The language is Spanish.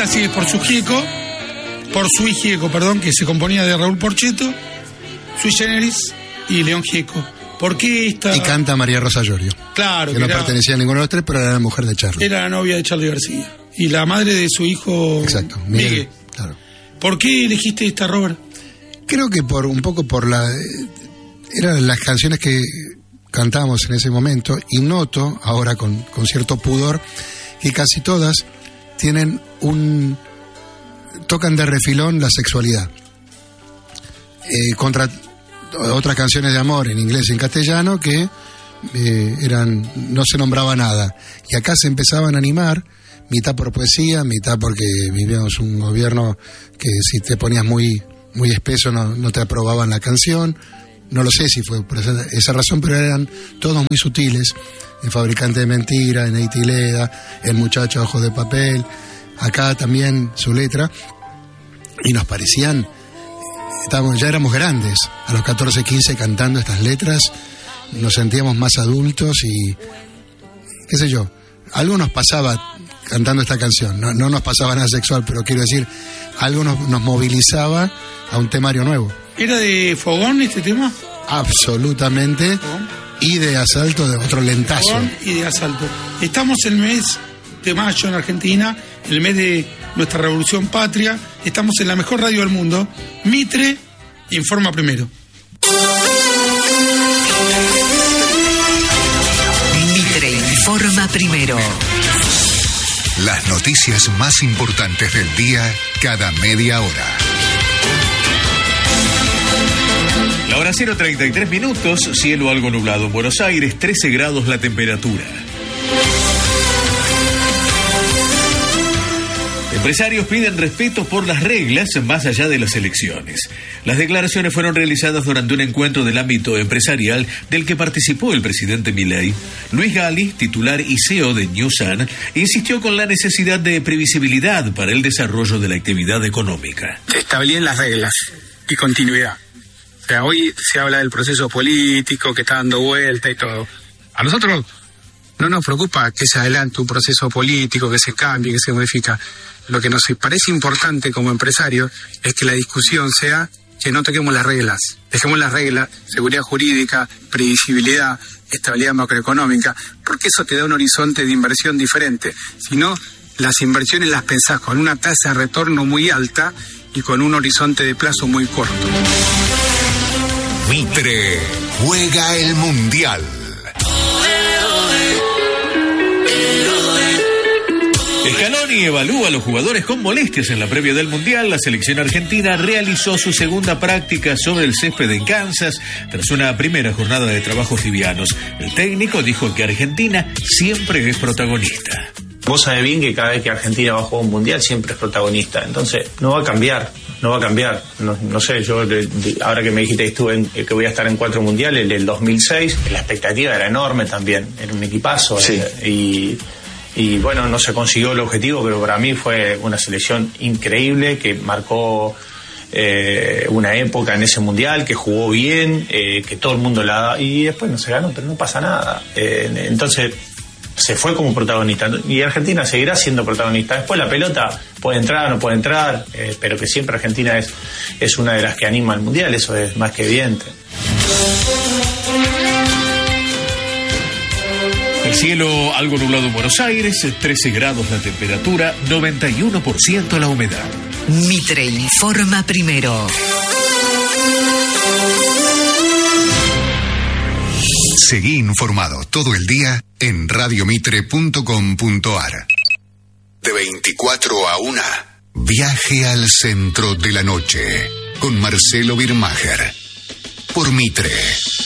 Éxtasis por su Gieco, que se componía de Raúl Porcheto, Sui Generis y León Gieco. ¿Por qué esta...? Y canta María Rosa Llorio. Claro. Que no pertenecía a ninguno de los tres, pero era la mujer de Charlie. Era la novia de Charlie García. Y la madre de su hijo... Exacto, Miguel. Claro. ¿Por qué elegiste esta, Robert? Creo que eran las canciones que cantábamos en ese momento, y noto ahora con cierto pudor que casi todas tocan de refilón la sexualidad. Contra otras canciones de amor en inglés y en castellano que no se nombraba nada. Y acá se empezaban a animar, mitad por poesía, mitad porque vivíamos un gobierno que si te ponías muy, muy espeso no te aprobaban la canción. No lo sé si fue por esa razón, pero eran todos muy sutiles. El fabricante de mentira, en Eitileda, el muchacho ojos de papel, acá también su letra, y nos parecían, ya éramos grandes, a los 14, 15 cantando estas letras, nos sentíamos más adultos y, qué sé yo, algo nos pasaba cantando esta canción, no nos pasaba nada sexual, pero quiero decir, algo nos movilizaba a un temario nuevo. ¿Era de Fogón este tema? Absolutamente. Fogón. Y de Asalto, de otro lentazo. Fogón y de Asalto. Estamos en el mes de mayo en Argentina, el mes de nuestra revolución patria. Estamos en la mejor radio del mundo. Mitre informa primero. Mitre informa primero. Las noticias más importantes del día cada media hora. La hora 0:33 minutos, cielo algo nublado en Buenos Aires, 13 grados la temperatura. Empresarios piden respeto por las reglas más allá de las elecciones. Las declaraciones fueron realizadas durante un encuentro del ámbito empresarial del que participó el presidente Milei. Luis Gali, titular y CEO de Newsan, insistió con la necesidad de previsibilidad para el desarrollo de la actividad económica. Estabilidad en las reglas y continuidad. O sea, hoy se habla del proceso político que está dando vuelta y todo. A nosotros no nos preocupa que se adelante un proceso político, que se cambie, que se modifica. Lo que nos parece importante como empresarios es que la discusión sea que no toquemos las reglas. Dejemos las reglas, seguridad jurídica, previsibilidad, estabilidad macroeconómica, porque eso te da un horizonte de inversión diferente. Si no, las inversiones las pensás con una tasa de retorno muy alta y con un horizonte de plazo muy corto. Mitre juega el Mundial. Scaloni evalúa a los jugadores con molestias en la previa del Mundial. La selección argentina realizó su segunda práctica sobre el césped en Kansas tras una primera jornada de trabajos livianos. El técnico dijo que Argentina siempre es protagonista. Vos sabés bien que cada vez que Argentina va a jugar un Mundial siempre es protagonista, entonces no va a cambiar. No sé, yo ahora que me dijiste que voy a estar en 4 mundiales, el 2006, la expectativa era enorme también, era un equipazo. Sí. Y bueno, no se consiguió el objetivo, pero para mí fue una selección increíble que marcó una época en ese mundial, que jugó bien, que todo el mundo y después no se ganó, pero no pasa nada. Entonces se fue como protagonista y Argentina seguirá siendo protagonista. Después la pelota puede entrar o no puede entrar, pero que siempre Argentina es una de las que anima al mundial, eso es más que evidente. El cielo algo nublado en Buenos Aires, 13 grados la temperatura, 91% la humedad. Mitre informa primero. Seguí informado todo el día en radiomitre.com.ar. De 24 a 1. Viaje al centro de la noche con Marcelo Birmacher. Por Mitre.